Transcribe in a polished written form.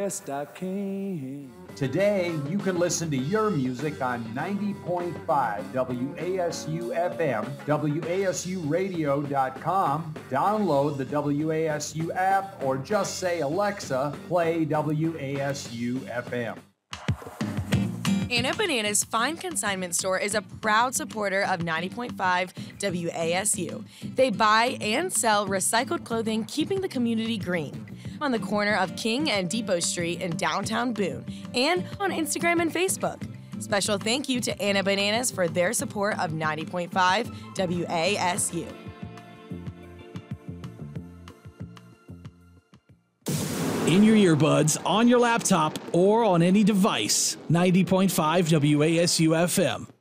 Best I can. Today, you can listen to your music on 90.5 WASU FM, WASUradio.com, download the WASU app, or just say, Alexa, play WASU FM. Anna Banana's Fine Consignment Store is a proud supporter of 90.5 WASU. They buy and sell recycled clothing, keeping the community green. On the corner of King and Depot Street in downtown Boone, and on Instagram and Facebook. Special thank you to Anna Bananas for their support of 90.5 WASU. In your earbuds, on your laptop, or on any device, 90.5 WASU FM.